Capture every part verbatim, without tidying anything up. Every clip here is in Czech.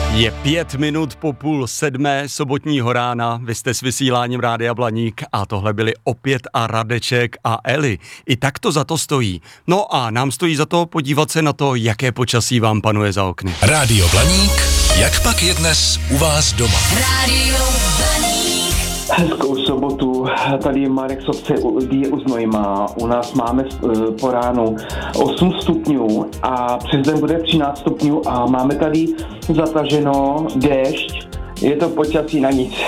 Je pět minut po půl sedmé sobotního rána, vy jste s vysíláním Rádia Blaník a tohle byli opět a Radeček a Eli. I tak to za to stojí. No a nám stojí za to podívat se na to, jaké počasí vám panuje za okny. Rádio Blaník, jak pak je dnes u vás doma? Rádio Blaník. Hezkou sobotu, tady Marek Sobce je u Znojma, u nás máme po ránu osm stupňů a přes den bude třináct stupňů a máme tady zataženo déšť, je to počasí na nic.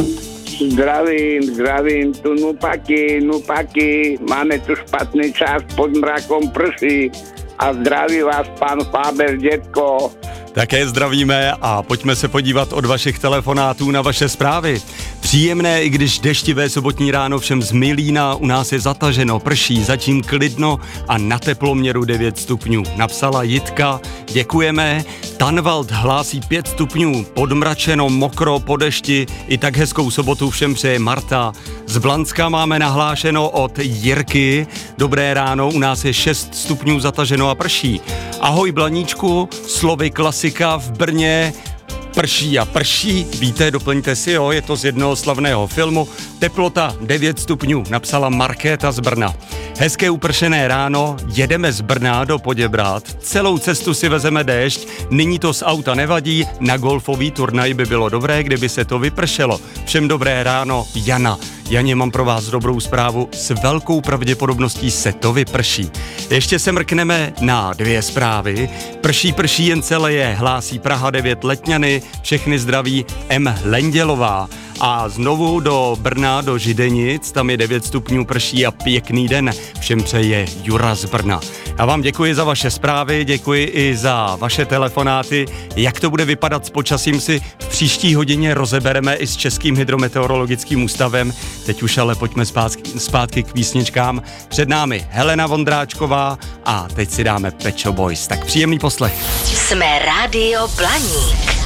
Zdravím, zdravím, tu nupaky, nupaky, máme tu špatný čas, pod mrakom prší a zdraví vás pan Fáber, dětko. Také zdravíme a pojďme se podívat od vašich telefonátů na vaše zprávy. Příjemné, i když deštivé sobotní ráno všem z Milína, u nás je zataženo, prší, zatím klidno a na teploměru devět stupňů. Napsala Jitka, děkujeme. Tanvald hlásí pět stupňů, podmračeno, mokro, po dešti, i tak hezkou sobotu všem přeje Marta. Z Blanska máme nahlášeno od Jirky, dobré ráno, u nás je šest stupňů zataženo a prší. Ahoj Blaníčku, slovy klasika v Brně, prší a prší, víte, doplňte si, jo, je to z jednoho slavného filmu. Teplota devět stupňů, napsala Markéta z Brna. Hezké upršené ráno, jedeme z Brna do Poděbrad, celou cestu si vezeme déšť, nyní to z auta nevadí, na golfový turnaj by bylo dobré, kdyby se to vypršelo. Všem dobré ráno, Jana. Janě, mám pro vás dobrou zprávu, s velkou pravděpodobností se to vyprší. Ještě se mrkneme na dvě zprávy. Prší, prší, jen celé je, hlásí Praha devět Letňany, všechny zdraví M. Lendělová. A znovu do Brna, do Židenic, tam je devět stupňů, prší a pěkný den. Všem přeje Jura z Brna. Já vám děkuji za vaše zprávy, děkuji i za vaše telefonáty. Jak to bude vypadat s počasím, si v příští hodině rozebereme i s Českým hydrometeorologickým ústavem. Teď už ale pojďme zpátky, zpátky k písničkám. Před námi Helena Vondráčková a teď si dáme Pet Shop Boys. Tak příjemný poslech. Jsme Rádio Blaník.